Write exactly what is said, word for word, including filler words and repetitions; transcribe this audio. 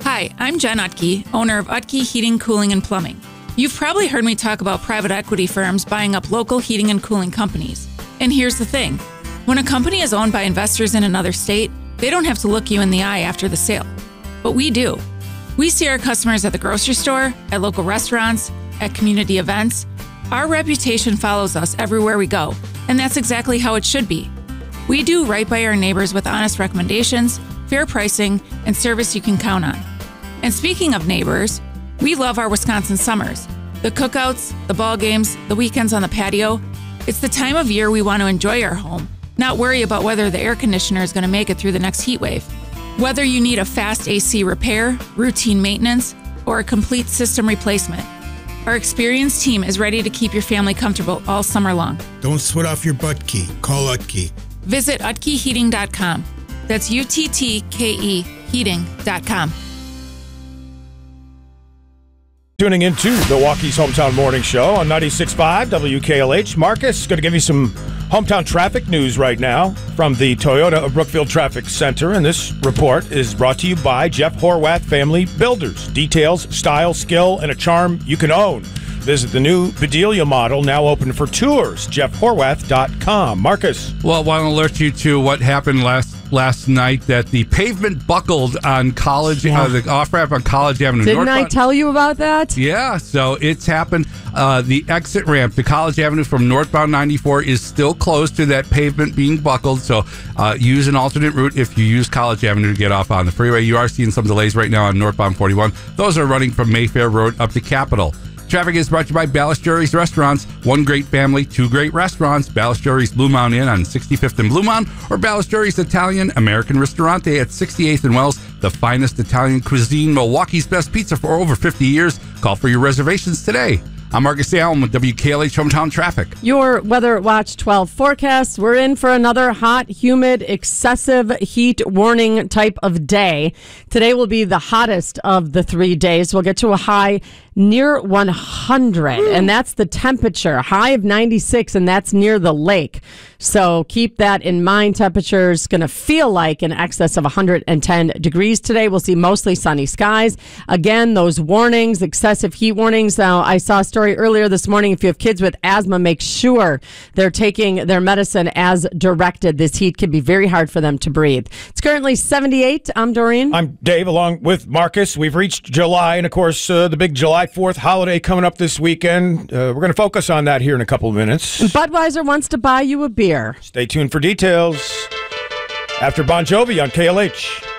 Hi, I'm Jen Utke, owner of Utke Heating, Cooling, and Plumbing. You've probably heard me talk about private equity firms buying up local heating and cooling companies. And here's the thing. When a company is owned by investors in another state, they don't have to look you in the eye after the sale. But we do. We see our customers at the grocery store, at local restaurants, at community events. Our reputation follows us everywhere we go, and that's exactly how it should be. We do right by our neighbors with honest recommendations, fair pricing, and service you can count on. And speaking of neighbors, we love our Wisconsin summers. The cookouts, the ball games, the weekends on the patio. It's the time of year we want to enjoy our home, not worry about whether the air conditioner is going to make it through the next heat wave. Whether you need a fast A C repair, routine maintenance, or a complete system replacement, our experienced team is ready to keep your family comfortable all summer long. Don't sweat off your butt key. Call Utke. Visit utke heating dot com. That's U T T K E heating dot com. Tuning into Milwaukee's Hometown Morning Show on ninety-six point five W K L H. Marcus is going to give you some hometown traffic news right now from the Toyota of Brookfield Traffic Center. And this report is brought to you by Jeff Horwath Family Builders. Details, style, skill, and a charm you can own. Visit the new Bedelia model, now open for tours, jeff horwath dot com. Marcus. Well, I want to alert you to what happened last last night, that the pavement buckled on College, yeah. uh, the off-ramp on College Avenue. Didn't northbound. I tell you about that? Yeah, so it's happened. Uh, the exit ramp to College Avenue from northbound ninety-four is still closed to that pavement being buckled, so uh, use an alternate route if you use College Avenue to get off on the freeway. You are seeing some delays right now on northbound forty-one. Those are running from Mayfair Road up to Capitol. Traffic is brought to you by Ballesteros Restaurants. One great family, two great restaurants. Ballesteros Blue Mountain Inn on sixty-fifth and Blue Mountain, or Ballesteros Italian American Ristorante at sixty-eighth and Wells. The finest Italian cuisine, Milwaukee's best pizza for over fifty years. Call for your reservations today. I'm Marcus Allen with W K L H Hometown Traffic. Your Weather Watch twelve forecast. We're in for another hot, humid, excessive heat warning type of day. Today will be the hottest of the three days. We'll get to a high near one hundred, and that's the temperature. High of ninety-six, and that's near the lake. So keep that in mind. Temperature's going to feel like in excess of one hundred ten degrees today. We'll see mostly sunny skies. Again, those warnings, excessive heat warnings. Now, I saw a story earlier this morning. If you have kids with asthma, make sure they're taking their medicine as directed. This heat can be very hard for them to breathe. It's currently seventy-eight. I'm Doreen. I'm Dave, along with Marcus. We've reached July, and of course, uh, the big July fourth holiday coming up this weekend. Uh, we're going to focus on that here in a couple of minutes. Budweiser wants to buy you a beer. Stay tuned for details after Bon Jovi on K L H.